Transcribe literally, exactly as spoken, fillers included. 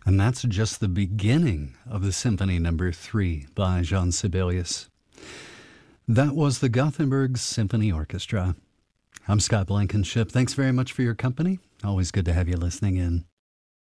And that's just the beginning of the Symphony Number Three by Jean Sibelius. That was the Gothenburg Symphony Orchestra. I'm Scott Blankenship. Thanks very much for your company. Always good to have you listening in.